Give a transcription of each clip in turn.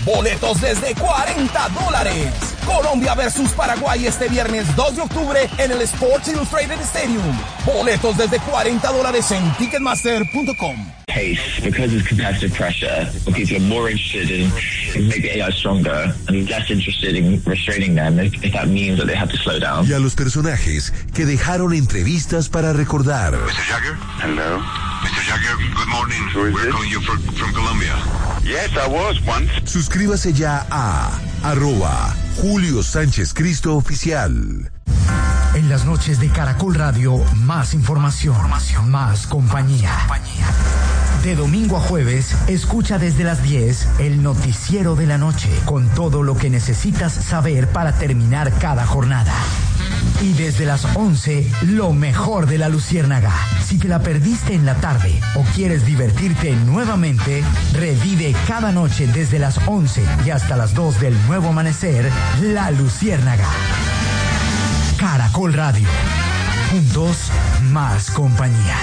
Boletos desde $40. Colombia versus Paraguay este viernes 2 de octubre en el Sports Illustrated Stadium. Boletos desde $40 en Ticketmaster.com. Pace, because of competitive pressure, people are more interested in making AI stronger and less interested in restraining them if that means that they have to slow down. Y a los personajes que dejaron entrevistas para recordar. Mr. Jagger? Hello. Mr. Jagger, good morning. Who is We're this? calling you from Colombia. Yes, I was once. Suscríbase ya a @Julio Sánchez Cristo Oficial. En las noches de Caracol Radio, más información, más compañía. De domingo a jueves, escucha desde las 10 el noticiero de la noche, con todo lo que necesitas saber para terminar cada jornada. Y desde las 11, lo mejor de la Luciérnaga. Si te la perdiste en la tarde o quieres divertirte nuevamente, revive cada noche desde las 11 y hasta las 2 del nuevo amanecer, La Luciérnaga. Caracol Radio. Juntos, más compañía.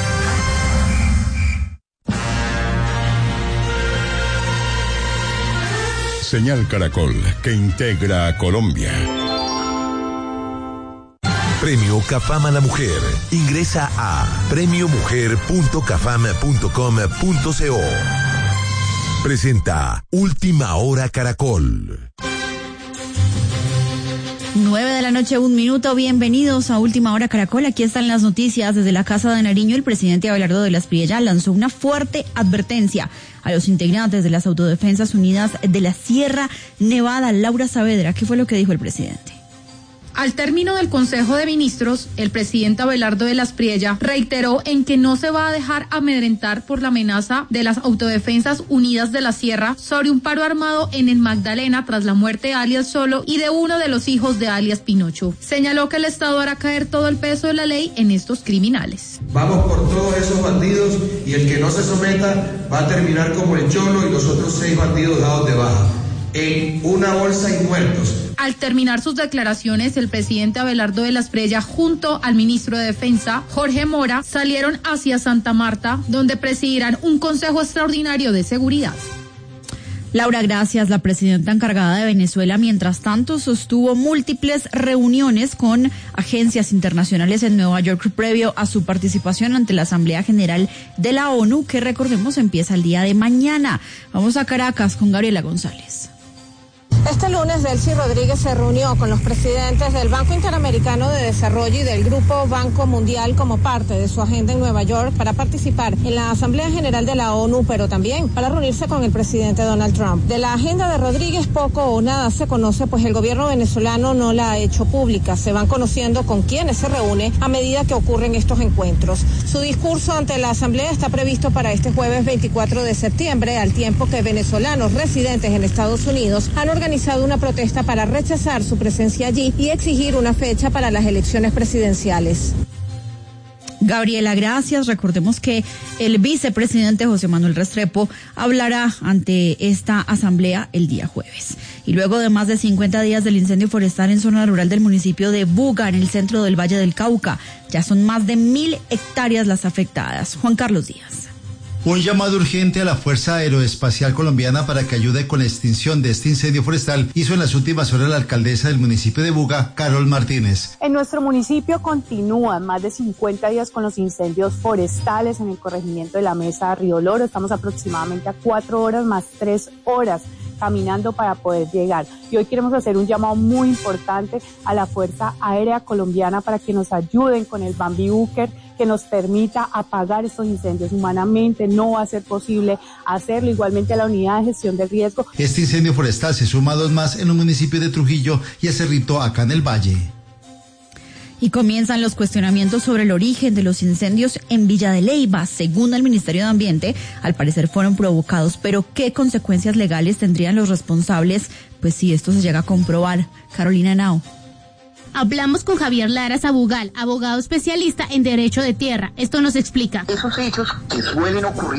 Señal Caracol, que integra a Colombia. Premio Cafam a la Mujer. Ingresa a premiomujer.cafam.com.co. Presenta Última Hora Caracol. 9:00 p.m, bienvenidos a Última Hora Caracol. Aquí están las noticias. Desde la Casa de Nariño, el presidente Abelardo de la Espriella lanzó una fuerte advertencia a los integrantes de las Autodefensas Unidas de la Sierra Nevada. Laura Saavedra, ¿qué fue lo que dijo el presidente? Al término del Consejo de Ministros, el presidente Abelardo de la Espriella reiteró en que no se va a dejar amedrentar por la amenaza de las Autodefensas Unidas de la Sierra sobre un paro armado en el Magdalena tras la muerte de alias Solo y de uno de los hijos de alias Pinocho. Señaló que el Estado hará caer todo el peso de la ley en estos criminales. Vamos por todos esos bandidos y el que no se someta va a terminar como el Cholo y los otros 6 bandidos dados de baja. En una bolsa y muertos. Al terminar sus declaraciones, el presidente Abelardo de la Espriella junto al ministro de Defensa, Jorge Mora, salieron hacia Santa Marta, donde presidirán un consejo extraordinario de seguridad. Laura, gracias. La presidenta encargada de Venezuela, mientras tanto, sostuvo múltiples reuniones con agencias internacionales en Nueva York previo a su participación ante la Asamblea General de la ONU, que recordemos empieza el día de mañana. Vamos a Caracas con Gabriela González. Este lunes, Delcy Rodríguez se reunió con los presidentes del Banco Interamericano de Desarrollo y del Grupo Banco Mundial como parte de su agenda en Nueva York para participar en la Asamblea General de la ONU, pero también para reunirse con el presidente Donald Trump. De la agenda de Rodríguez poco o nada se conoce, pues el gobierno venezolano no la ha hecho pública. Se van conociendo con quiénes se reúne a medida que ocurren estos encuentros. Su discurso ante la Asamblea está previsto para este jueves 24 de septiembre, al tiempo que venezolanos residentes en Estados Unidos han organizado una protesta para rechazar su presencia allí y exigir una fecha para las elecciones presidenciales. Gabriela, gracias. Recordemos que el vicepresidente José Manuel Restrepo hablará ante esta asamblea el día jueves. Y luego de más de 50 días del incendio forestal en zona rural del municipio de Buga, en el centro del Valle del Cauca, ya son más de 1.000 hectáreas las afectadas. Juan Carlos Díaz. Un llamado urgente a la Fuerza Aeroespacial Colombiana para que ayude con la extinción de este incendio forestal hizo en las últimas horas la alcaldesa del municipio de Buga, Carol Martínez. En nuestro municipio continúan más de 50 días con los incendios forestales en el corregimiento de la Mesa Río Loro. Estamos aproximadamente a 4 horas más 3 horas caminando para poder llegar. Y hoy queremos hacer un llamado muy importante a la Fuerza Aérea Colombiana para que nos ayuden con el Bambi Booker, que nos permita apagar estos incendios. Humanamente no va a ser posible hacerlo, igualmente a la unidad de gestión de riesgo. Este incendio forestal se suma a 2 más en los municipios de Trujillo y a Cerrito, acá en el Valle. Y comienzan los cuestionamientos sobre el origen de los incendios en Villa de Leyva. Según el Ministerio de Ambiente, al parecer fueron provocados, pero ¿qué consecuencias legales tendrían los responsables? Pues si esto se llega a comprobar. Carolina Henao. Hablamos con Javier Lara Sabugal, abogado especialista en derecho de tierra. Esto nos explica. Esos hechos que suelen ocurrir